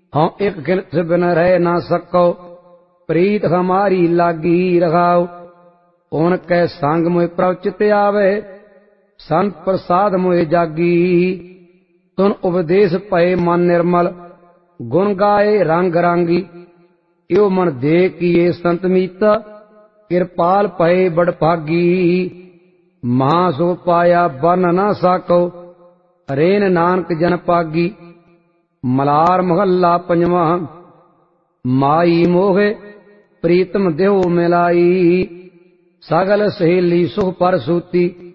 हूँ एक गिनत बिन रह ना सको, प्रीत हमारी लागी रखाओ। उनके संग मोए प्रवचित आवे, संत प्रसाद मोए जागी। तुन उपदेश पए मन निर्मल, गुण गाए रंग रांगी। यो मन दे किए संत मीता, कृपाल पए बड़ भागी। महा सो पाया बन न साको, रेन नानक जन पागी। मलार महला पंजवा। माई मोहे प्रीतम देहो मिलाई, सगल सहेली सुख पर सूती।